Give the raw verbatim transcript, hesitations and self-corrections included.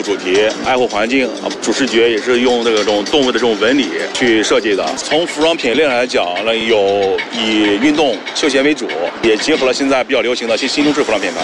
主题，爱护环境。主视觉也是用这种动物的这种纹理去设计的。从服装品类来讲呢，有以运动休闲为主，也结合了现在比较流行的新新中式服装品牌。